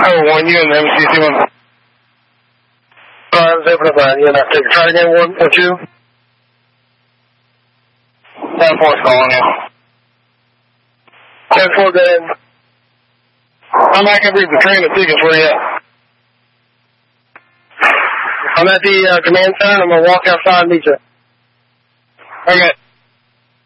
Tower 1, you and MCC 1. I'm zipping up on you, and I'll take it. Try it again, 1 or 2. That 4's calling you. 10-4, go ahead. I'm not going to read the train of tickets where you at. I'm at the command center. I'm going to walk outside and meet you. Okay.